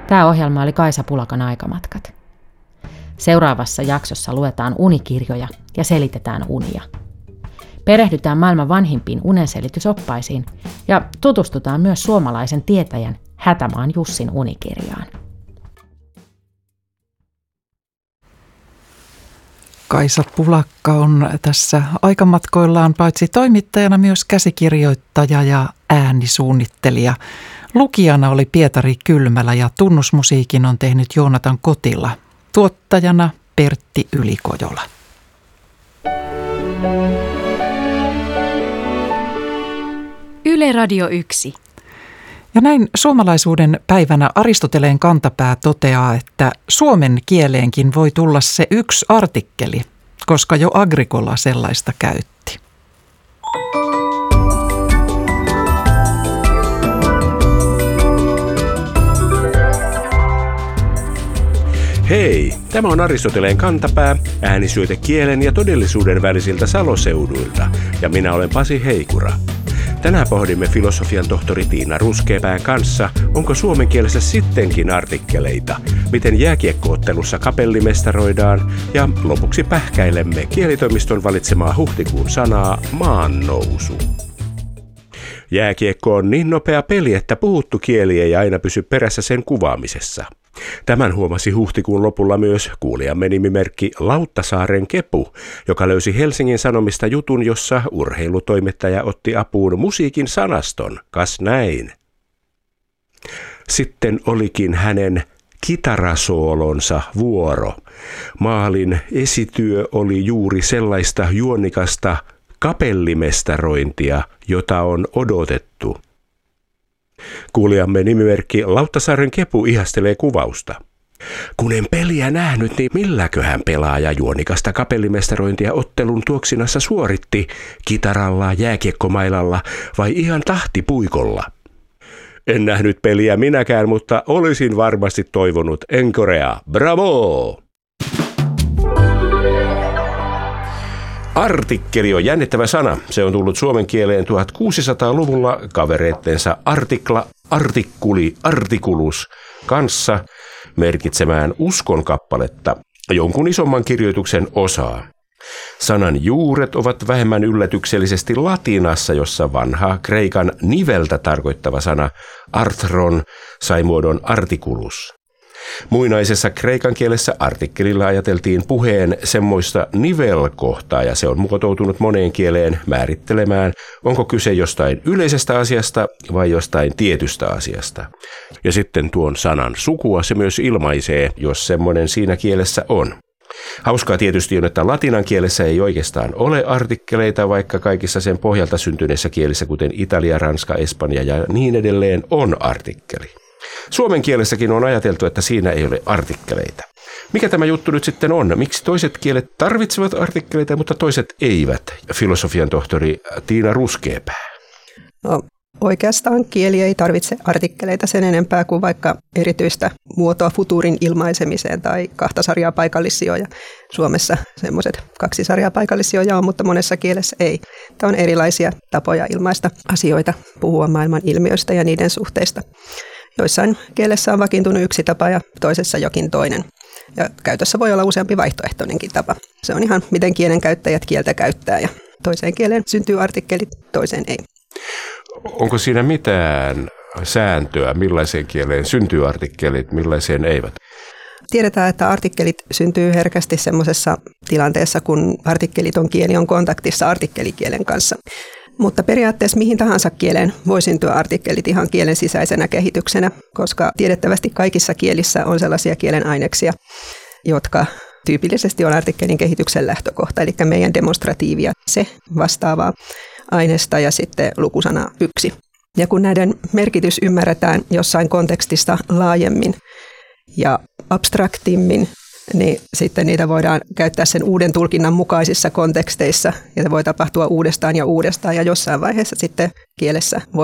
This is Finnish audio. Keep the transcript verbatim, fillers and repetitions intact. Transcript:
Tämä ohjelma oli Kaisa Pulakan Aikamatkat. Seuraavassa jaksossa luetaan unikirjoja ja selitetään unia. Perehdytään maailman vanhimpiin unenselitysoppaisiin ja tutustutaan myös suomalaisen tietäjän Hätämaan Jussin unikirjaan. Kaisa Pulakka on tässä Aikamatkoillaan paitsi toimittajana myös käsikirjoittaja ja äänisuunnittelija. Lukijana oli Pietari Kylmälä ja tunnusmusiikin on tehnyt Joonatan Kotila. Tuottajana Pertti Ylikojola. Yle Radio yksi. Ja näin suomalaisuuden päivänä Aristoteleen kantapää toteaa, että suomen kieleenkin voi tulla se yksi artikkeli, koska jo Agricola sellaista käytti. Hei, tämä on Aristoteleen kantapää, äänisyöte kielen ja todellisuuden välisiltä saloseuduilta, ja minä olen Pasi Heikura. Tänään pohdimme filosofian tohtori Tiina Ruskeapään kanssa, onko suomen kielessä sittenkin artikkeleita, miten jääkiekkoottelussa kapellimestaroidaan, ja lopuksi pähkäilemme kielitoimiston valitsemaa huhtikuun sanaa maannousu. Jääkiekko on niin nopea peli, että puhuttu kieli ei aina pysy perässä sen kuvaamisessa. Tämän huomasi huhtikuun lopulla myös kuulijamme nimimerkki Lauttasaaren Kepu, joka löysi Helsingin Sanomista jutun, jossa urheilutoimittaja otti apuun musiikin sanaston, kas näin. Sitten olikin hänen kitarasoolonsa vuoro. Maalin esityö oli juuri sellaista juonikasta kapellimestarointia, jota on odotettu. Kuulijamme nimimerkki Lauttasaaren Kepu ihastelee kuvausta. Kun en peliä nähnyt, niin milläköhän pelaaja juonikasta kapellimestarointia ottelun tuoksinassa suoritti? Kitaralla, jääkiekkomailalla vai ihan tahtipuikolla? En nähnyt peliä minäkään, mutta olisin varmasti toivonut encorea. Bravo! Artikkeli on jännittävä sana. Se on tullut suomen kieleen tuhatkuusisataaluvulla kavereittensa artikla, artikkuli, artikulus kanssa merkitsemään uskonkappaletta, jonkun isomman kirjoituksen osaa. Sanan juuret ovat vähemmän yllätyksellisesti latinassa, jossa vanha kreikan niveltä tarkoittava sana arthron sai muodon artikulus. Muinaisessa kreikan kielessä artikkelilla ajateltiin puheen semmoista nivelkohtaa, ja se on muotoutunut moneen kieleen määrittelemään, onko kyse jostain yleisestä asiasta vai jostain tietystä asiasta. Ja sitten tuon sanan sukua se myös ilmaisee, jos semmoinen siinä kielessä on. Hauskaa tietysti on, että latinan kielessä ei oikeastaan ole artikkeleita, vaikka kaikissa sen pohjalta syntyneissä kielissä, kuten Italia, Ranska, Espanja ja niin edelleen, on artikkeli. Suomen kielessäkin on ajateltu, että siinä ei ole artikkeleita. Mikä tämä juttu nyt sitten on? Miksi toiset kielet tarvitsevat artikkeleita, mutta toiset eivät? Filosofian tohtori Tiina Ruskeapää. No, oikeastaan kieli ei tarvitse artikkeleita sen enempää kuin vaikka erityistä muotoa futuurin ilmaisemiseen tai kahta sarjaa paikallissijoja. Suomessa semmoiset kaksi sarjaa paikallissijoja on, mutta monessa kielessä ei. Tämä on erilaisia tapoja ilmaista asioita, puhua maailman ilmiöistä ja niiden suhteista. Joissain kielessä on vakiintunut yksi tapa ja toisessa jokin toinen. Ja käytössä voi olla useampi vaihtoehtoinenkin tapa. Se on ihan miten kielen käyttäjät kieltä käyttää ja toiseen kieleen syntyy artikkelit, toiseen ei. Onko siinä mitään sääntöä, millaiseen kieleen syntyy artikkelit, millaiseen eivät? Tiedetään, että artikkelit syntyy herkästi semmoisessa tilanteessa, kun artikkeliton kieli on kontaktissa artikkelikielen kanssa. Mutta periaatteessa mihin tahansa kieleen voi syntyä artikkelit ihan kielen sisäisenä kehityksenä, koska tiedettävästi kaikissa kielissä on sellaisia kielen aineksia, jotka tyypillisesti on artikkelin kehityksen lähtökohta, eli meidän demonstratiivia, se vastaavaa aineesta ja sitten lukusana yksi. Ja kun näiden merkitys ymmärretään jossain kontekstista laajemmin ja abstraktimmin, niin sitten niitä voidaan käyttää sen uuden tulkinnan mukaisissa konteksteissa, ja se voi tapahtua uudestaan ja uudestaan, ja jossain vaiheessa sitten kielessä voi